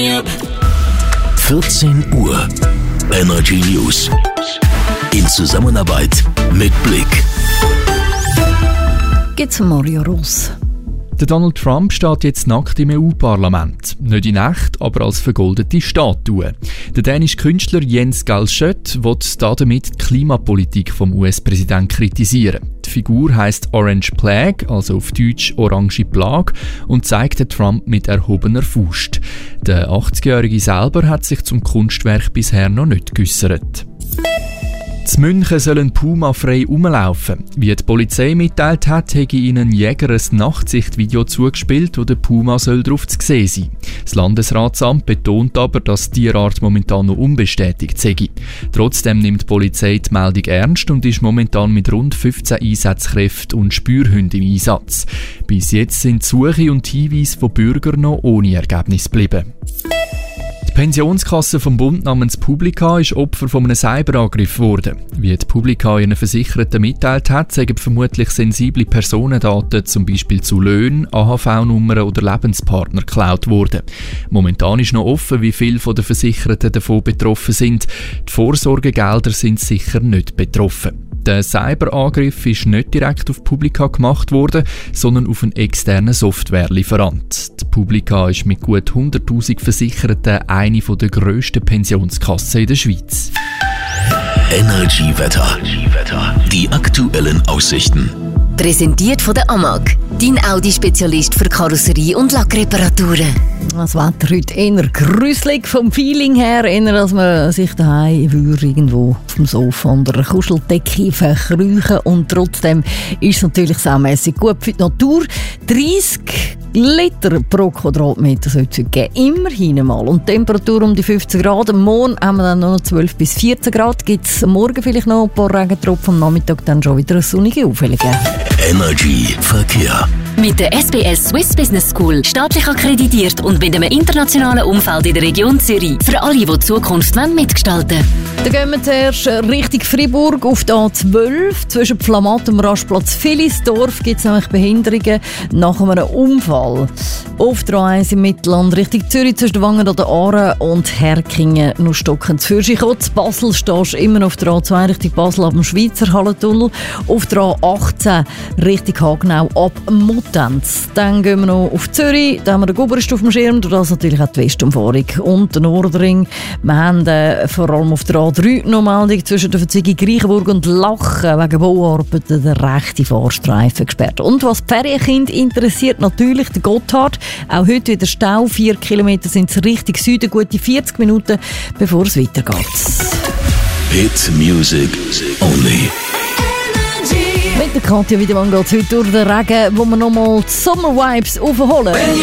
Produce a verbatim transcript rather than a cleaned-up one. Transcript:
vierzehn Uhr Energy News. In Zusammenarbeit mit Blick. Geht's um Mario Ross. Der Donald Trump steht jetzt nackt im E U-Parlament. Nicht in echt, aber als vergoldete Statue. Der dänische Künstler Jens Galschiøt will damit die Klimapolitik vom U S-Präsidenten kritisieren. Die Figur heisst Orange Plague, also auf Deutsch Orange Plage, und zeigt den Trump mit erhobener Faust. Der achtzigjährige selber hat sich zum Kunstwerk bisher noch nicht geäussert. In München sollen Puma frei rumlaufen. Wie die Polizei mitteilt hat, hätte ihnen Jäger ein Nachtsichtvideo zugespielt, wo der Puma soll drauf zu sehen sein. Das Landesratsamt betont aber, dass die Tierart momentan noch unbestätigt sei. Trotzdem nimmt die Polizei die Meldung ernst und ist momentan mit rund fünfzehn Einsatzkräften und Spürhunden im Einsatz. Bis jetzt sind die Suche und Hinweise von Bürgern noch ohne Ergebnis geblieben. Die Pensionskasse vom Bund namens Publica ist Opfer von einem Cyberangriff geworden. Wie die Publica ihren Versicherten mitteilt hat, seien vermutlich sensible Personendaten, zum Beispiel zu Löhnen, A H V-Nummern oder Lebenspartner, geklaut worden. Momentan ist noch offen, wie viele der Versicherten davon betroffen sind. Die Vorsorgegelder sind sicher nicht betroffen. Der Cyberangriff ist nicht direkt auf Publica gemacht worden, sondern auf einen externen Softwarelieferant. Die Publica ist mit gut hunderttausend Versicherten eine der grössten Pensionskassen in der Schweiz. Energy Wetter. Die aktuellen Aussichten. Präsentiert von der AMAG, dein Audi-Spezialist für Karosserie- und Lackreparaturen. Das Wetter heute eher gruselig vom Feeling her, eher als man sich daheim würde irgendwo auf dem Sofa unter einer Kuscheldecke verkrüchen. Und trotzdem ist es natürlich saumässig gut für die Natur. dreissig Liter pro Quadratmeter sollte es geben, immerhin mal. Und die Temperatur um die fünfzehn Grad. Am Morgen haben wir dann noch zwölf bis vierzehn Grad. Gibt es morgen vielleicht noch ein paar Regentropfen, am Nachmittag dann schon wieder eine sonnige Aufhellung. Energy Verkehr. Mit der S B S Swiss Business School, staatlich akkreditiert und mit einem internationalen Umfeld in der Region Zürich. Für alle, die die Zukunft mitgestalten wollen. Dann gehen wir zuerst Richtung Fribourg auf die A zwölf. Zwischen Flamatt und Rastplatz Villisdorf gibt es nämlich Behinderungen nach einem Unfall. Auf der A eins im Mittelland Richtung Zürich zwischen Wangen an der Aare und Herkingen noch Stocken zu Fürschikotz. Basel stehst du immer auf der A zwei Richtung Basel ab dem Schweizer Hallentunnel. Auf der A achtzehn Richtung Hagenau ab Muttenz. Dann gehen wir noch auf Zürich. Da haben wir den Guberist auf dem Schirm. Durch das natürlich auch die Westumfahrung und den Nordring. Wir haben äh, vor allem auf der A drei noch Meldung zwischen der Verziehung Greichenburg und Lachen wegen Bauarbeiten der rechte Fahrstreifen gesperrt. Und was die Ferienkinder interessiert, natürlich der Gotthard. Auch heute wieder Stau. Vier Kilometer sind es Richtung Süden, gute vierzig Minuten, bevor es weitergeht. Hit Music Only. Mit der Katja Wiedemann geht es heute durch den Regen, wo wir nochmal die Sommer-Vibes aufholen.